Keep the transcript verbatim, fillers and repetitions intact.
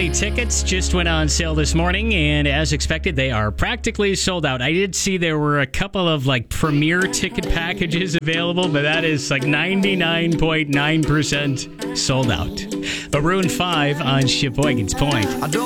Day tickets just went on sale this morning, and as expected, they are practically sold out. I did see there were a couple of like premier ticket packages available, but that is like ninety-nine point nine percent sold out. Maroon five on Sheboygan's Point. I don't